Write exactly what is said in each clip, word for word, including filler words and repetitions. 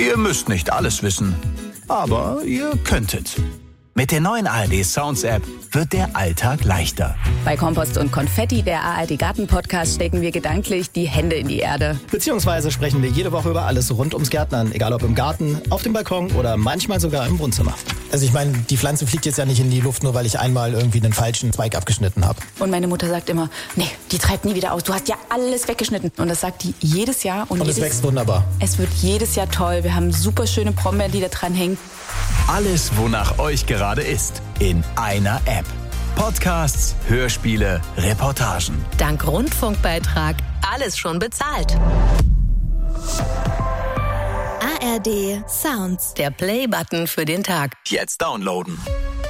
Ihr müsst nicht alles wissen, aber ihr könntet. Mit der neuen A R D Sounds App wird der Alltag leichter. Bei Kompost und Konfetti, der A R D Garten Podcast, stecken wir gedanklich die Hände in die Erde. Beziehungsweise sprechen wir jede Woche über alles rund ums Gärtnern. Egal ob im Garten, auf dem Balkon oder manchmal sogar im Wohnzimmer. Also ich meine, die Pflanze fliegt jetzt ja nicht in die Luft, nur weil ich einmal irgendwie einen falschen Zweig abgeschnitten habe. Und meine Mutter sagt immer, nee, die treibt nie wieder aus. Du hast ja alles weggeschnitten. Und das sagt die jedes Jahr. Und, und jedes, es wächst wunderbar. Es wird jedes Jahr toll. Wir haben super schöne Brombeeren, die da dran hängen. Alles, wonach euch gerade ist, in einer App. Podcasts, Hörspiele, Reportagen. Dank Rundfunkbeitrag alles schon bezahlt. A R D Sounds. Der Play-Button für den Tag. Jetzt downloaden.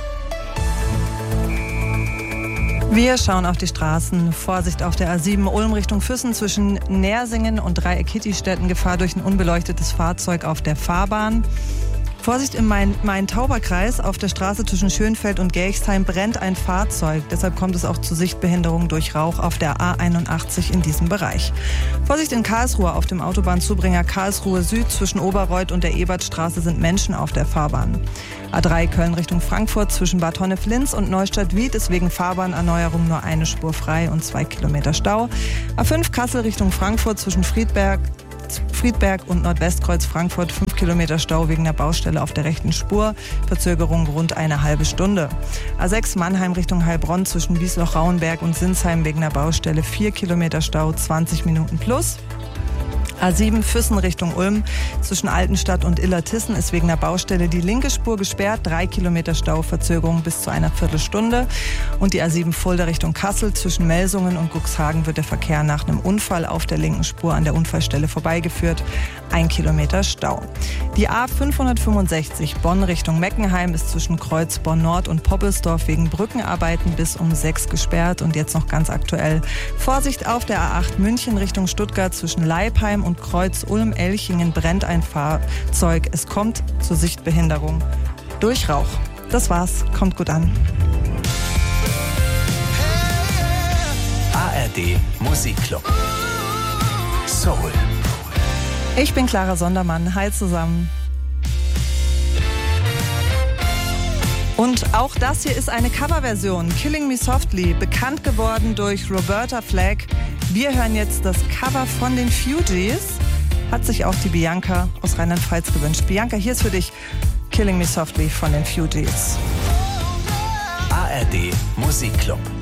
Wir schauen auf die Straßen. Vorsicht auf der A sieben Ulm Richtung Füssen zwischen Nersingen und Dreieck-Kittistetten. Gefahr durch ein unbeleuchtetes Fahrzeug auf der Fahrbahn. Vorsicht im Main-Tauber-Kreis. Auf der Straße zwischen Schönfeld und Gelchsheim brennt ein Fahrzeug. Deshalb kommt es auch zu Sichtbehinderungen durch Rauch auf der A einundachtzig in diesem Bereich. Vorsicht in Karlsruhe. Auf dem Autobahnzubringer Karlsruhe Süd zwischen Oberreuth und der Ebertstraße sind Menschen auf der Fahrbahn. A drei Köln Richtung Frankfurt zwischen Bad Honnef-Linz und Neustadt-Wied ist wegen Fahrbahnerneuerung nur eine Spur frei und zwei Kilometer Stau. A fünf Kassel Richtung Frankfurt zwischen Friedberg Friedberg und Nordwestkreuz Frankfurt fünf Kilometer Stau wegen der Baustelle auf der rechten Spur. Verzögerung rund eine halbe Stunde. A sechs Mannheim Richtung Heilbronn zwischen Wiesloch-Rauenberg und Sinsheim wegen der Baustelle vier Kilometer Stau, zwanzig Minuten plus. A sieben Füssen Richtung Ulm zwischen Altenstadt und Illertissen ist wegen der Baustelle die linke Spur gesperrt. Drei Kilometer Stau, Verzögerung bis zu einer Viertelstunde. Und die A sieben Fulda Richtung Kassel zwischen Melsungen und Cuxhagen wird der Verkehr nach einem Unfall auf der linken Spur an der Unfallstelle vorbeigeführt. Ein Kilometer Stau. Die A fünfhundertfünfundsechzig Bonn Richtung Meckenheim ist zwischen Kreuz Bonn Nord und Poppelsdorf wegen Brückenarbeiten bis um sechs gesperrt. Und jetzt noch ganz aktuell. Vorsicht auf der A acht München Richtung Stuttgart zwischen Leipheim und Kreuz Ulm-Elchingen brennt ein Fahrzeug. Es kommt zur Sichtbehinderung durch Rauch. Das war's. Kommt gut an. A R D Musikclub. Soul. Ich bin Clara Sondermann. Hi zusammen. Und auch das hier ist eine Coverversion. Killing Me Softly, bekannt geworden durch Roberta Flack. Wir hören jetzt das Cover von den Fugees. Hat sich auch die Bianca aus Rheinland-Pfalz gewünscht. Bianca, hier ist für dich Killing Me Softly von den Fugees. A R D Musikclub.